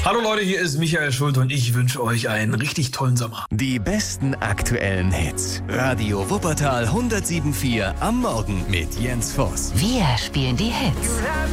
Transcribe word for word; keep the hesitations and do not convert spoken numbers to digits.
Hallo Leute, hier ist Michael Schulte und ich wünsche euch einen richtig tollen Sommer. Die besten aktuellen Hits. Radio Wuppertal hundertsieben Komma vier am Morgen mit Jens Voss. Wir spielen die Hits.